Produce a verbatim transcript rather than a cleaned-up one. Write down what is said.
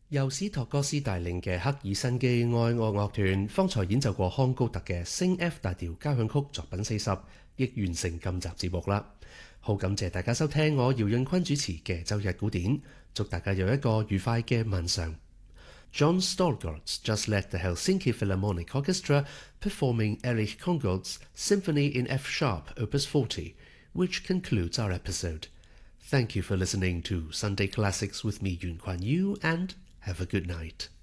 由史托哥斯帶領嘅赫爾辛基愛樂樂團方才演奏過康高特嘅升 F 大調交響曲作品四十，亦完成今集節目啦。好感謝大家收聽我姚潤坤主持嘅周日古典，祝大家有一個愉快嘅晚上。John Storgårds just led the Helsinki Philharmonic Orchestra performing Erich Kongod's Symphony in F Sharp Opus forty, which concludes our episode. Thank you for listening to Sunday Classics with me, Yun Kuan Yu, and have a good night.